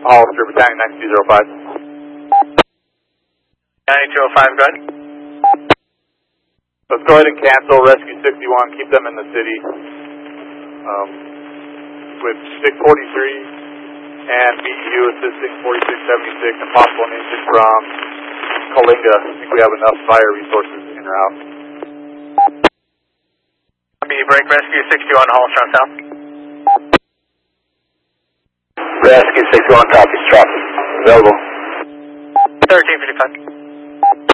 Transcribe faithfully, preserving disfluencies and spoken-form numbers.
Hollister, Battalion nine two zero five. nine two zero five, go ahead. Let's go ahead and cancel Rescue sixty-one, keep them in the city. Um, with six forty-three and B U assisting forty-six seventy-six and possible engine from Coalinga. I think we have enough fire resources in or out. Copy, break Rescue sixty-one, Hollister on south. Rescue sixty-one, copy, traffic. Available. thirteen fifty-five.